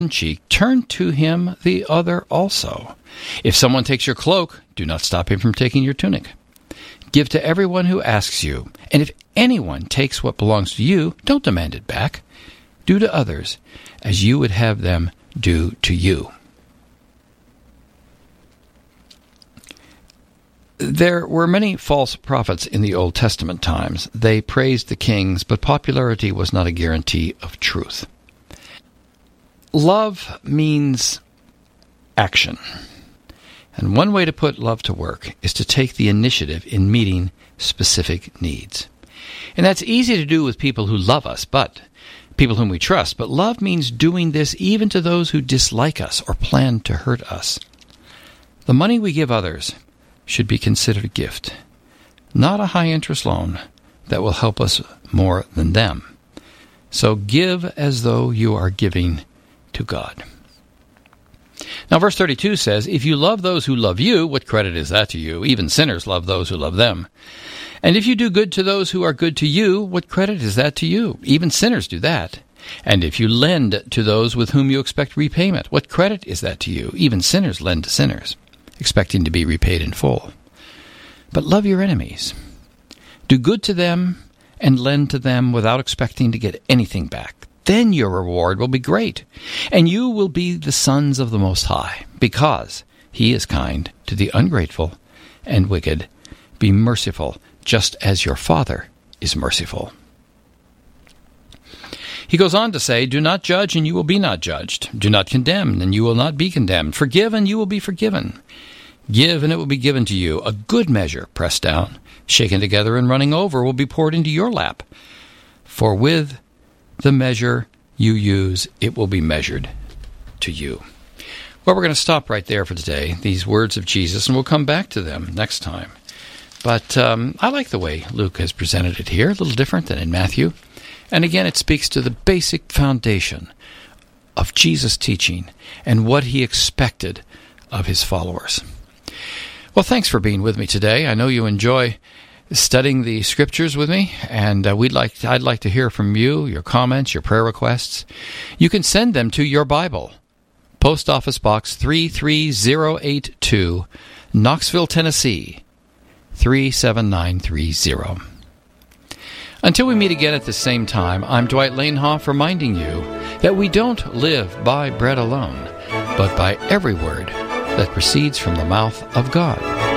cheek, turn to him the other also. If someone takes your cloak, do not stop him from taking your tunic. Give to everyone who asks you, and if anyone takes what belongs to you, don't demand it back. Do to others as you would have them do to you. There were many false prophets in the Old Testament times. They praised the kings, but popularity was not a guarantee of truth. Love means action. And one way to put love to work is to take the initiative in meeting specific needs. And that's easy to do with people who love us, but people whom we trust. But love means doing this even to those who dislike us or plan to hurt us. The money we give others should be considered a gift, not a high-interest loan that will help us more than them. So give as though you are giving to God. Now, verse 32 says, if you love those who love you, what credit is that to you? Even sinners love those who love them. And if you do good to those who are good to you, what credit is that to you? Even sinners do that. And if you lend to those with whom you expect repayment, what credit is that to you? Even sinners lend to sinners, expecting to be repaid in full. But love your enemies. Do good to them and lend to them without expecting to get anything back. Then your reward will be great, and you will be the sons of the Most High, because he is kind to the ungrateful and wicked. Be merciful, just as your Father is merciful. He goes on to say, do not judge, and you will be not judged. Do not condemn, and you will not be condemned. Forgive, and you will be forgiven. Give, and it will be given to you. A good measure, pressed down, shaken together, and running over, will be poured into your lap. For with the measure you use, it will be measured to you. Well, we're going to stop right there for today, these words of Jesus, and we'll come back to them next time. But I like the way Luke has presented it here, a little different than in Matthew. And again, it speaks to the basic foundation of Jesus' teaching and what he expected of his followers. Well, thanks for being with me today. I know you enjoy studying the Scriptures with me, and I'd like to hear from you, your comments, your prayer requests. You can send them to Your Bible, Post Office Box 33082, Knoxville, Tennessee, 37930. Until we meet again at the same time, I'm Dwight Lanehoff reminding you that we don't live by bread alone, but by every word that proceeds from the mouth of God.